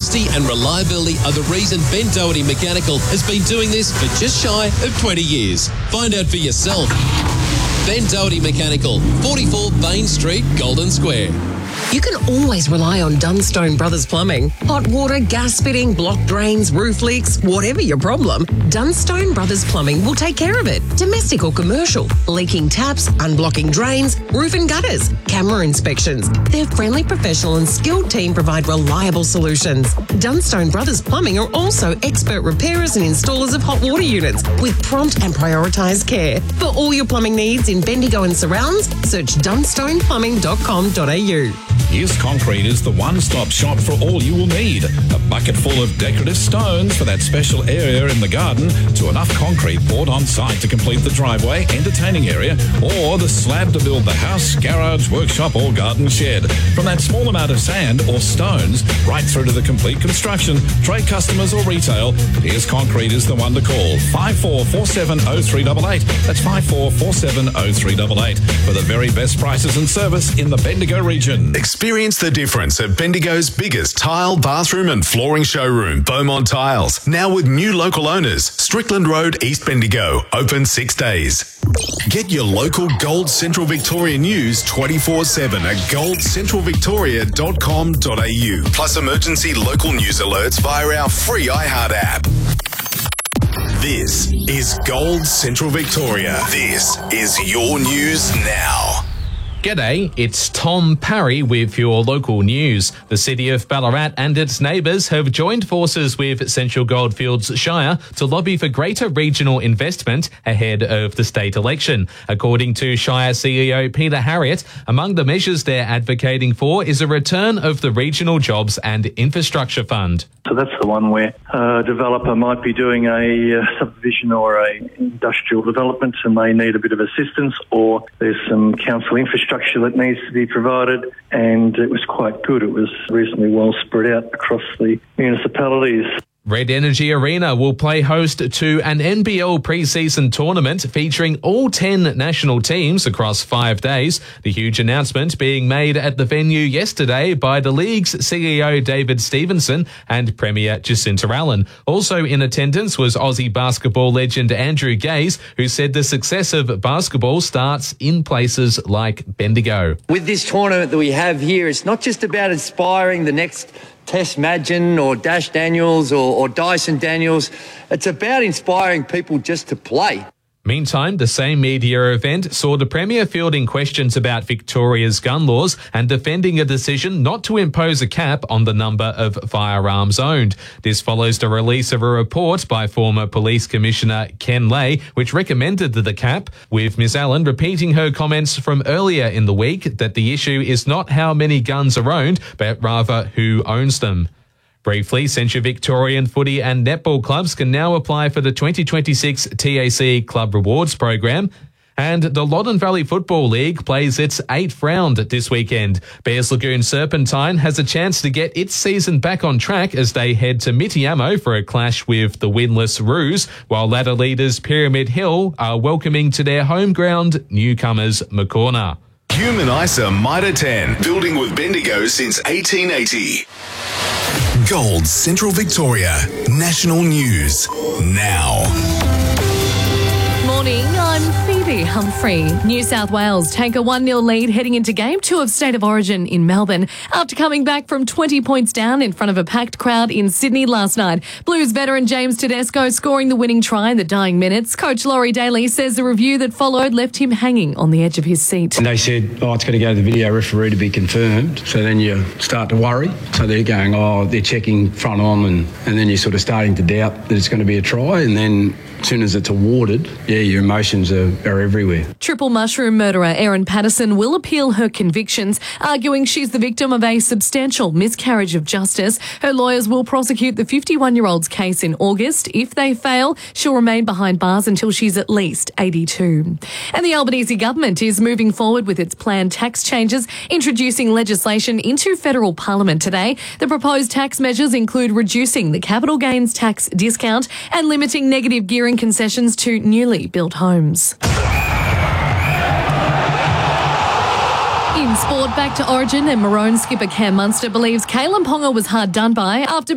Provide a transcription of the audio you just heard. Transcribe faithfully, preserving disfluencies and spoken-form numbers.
honesty and reliability are the reason Ben Doherty Mechanical has been doing this for just shy of twenty years. Find out for yourself. Ben Doherty Mechanical, forty-four Bain Street, Golden Square. You can always rely on Dunstone Brothers Plumbing. Hot water, gas fitting, block drains, roof leaks, whatever your problem, Dunstone Brothers Plumbing will take care of it. Domestic or commercial, leaking taps, unblocking drains, roof and gutters, camera inspections. Their friendly, professional and skilled team provide reliable solutions. Dunstone Brothers Plumbing are also expert repairers and installers of hot water units with prompt and prioritised care. For all your plumbing needs in Bendigo and surrounds, search dunstone plumbing dot com dot a u. Here's Concrete is the one-stop shop for all you will need. A bucket full of decorative stones for that special area in the garden, to enough concrete poured on site to complete the driveway, entertaining area, or the slab to build the house, garage, workshop or garden shed. From that small amount of sand or stones right through to the complete construction, trade customers or retail, Here's Concrete is the one to call. five four four seven oh three eight eight. That's five four four seven oh three eight eight for the very best prices and service in the Bendigo region. Experience the difference at Bendigo's biggest tile, bathroom and flooring showroom, Beaumont Tiles. Now with new local owners, Strickland Road, East Bendigo. Open six days. Get your local Gold Central Victoria news twenty-four seven at gold central victoria dot com dot a u. Plus emergency local news alerts via our free iHeart app. This is Gold Central Victoria. This is your news now. G'day, it's Tom Parry with your local news. The city of Ballarat and its neighbours have joined forces with Central Goldfields Shire to lobby for greater regional investment ahead of the state election. According to Shire C E O Peter Harriott, among the measures they're advocating for is a return of the Regional Jobs and Infrastructure Fund. So that's the one where a developer might be doing a uh, subdivision or a industrial development and they need a bit of assistance, or there's some council infrastructure that needs to be provided, and it was quite good. It was reasonably well spread out across the municipalities. Red Energy Arena will play host to an N B L pre-season tournament featuring all ten national teams across five days. The huge announcement being made at the venue yesterday by the league's C E O David Stevenson and Premier Jacinta Allen. Also in attendance was Aussie basketball legend Andrew Gaze, who said the success of basketball starts in places like Bendigo. With this tournament that we have here, it's not just about inspiring the next Tess Madgen or Dash Daniels or, or Dyson Daniels. It's about inspiring people just to play. Meantime, the same media event saw the Premier fielding questions about Victoria's gun laws and defending a decision not to impose a cap on the number of firearms owned. This follows the release of a report by former Police Commissioner Ken Lay, which recommended the cap, with Miss Allen repeating her comments from earlier in the week that the issue is not how many guns are owned, but rather who owns them. Briefly, Central Victorian footy and netball clubs can now apply for the twenty twenty-six T A C Club Rewards program. And the Loddon Valley Football League plays its eighth round this weekend. Bears Lagoon Serpentine has a chance to get its season back on track as they head to Mitiamo for a clash with the winless Roos, while ladder leaders Pyramid Hill are welcoming to their home ground newcomers Macorna. Human Isa Mitre ten, building with Bendigo since eighteen eighty. Gold Central Victoria, national news now. Morning, I'm Phoebe Humphrey. New South Wales take a one nil lead heading into Game two of State of Origin in Melbourne after coming back from twenty points down in front of a packed crowd in Sydney last night. Blues veteran James Tedesco scoring the winning try in the dying minutes. Coach Laurie Daly says the review that followed left him hanging on the edge of his seat. And they said, oh, it's got to go to the video referee to be confirmed. So then you start to worry. So they're going, oh, they're checking front on, and, and then you're sort of starting to doubt that it's going to be a try. And then as soon as it's awarded, yeah, your emotions are, are everywhere. Triple mushroom murderer Erin Patterson will appeal her convictions, arguing she's the victim of a substantial miscarriage of justice. Her lawyers will prosecute the fifty-one-year-old's case in August. If they fail, she'll remain behind bars until she's at least eighty-two. And the Albanese government is moving forward with its planned tax changes, introducing legislation into federal parliament today. The proposed tax measures include reducing the capital gains tax discount and limiting negative gearing concessions to newly built homes. In sport, back to Origin, and Maroon skipper Cam Munster believes Kalen Ponga was hard done by after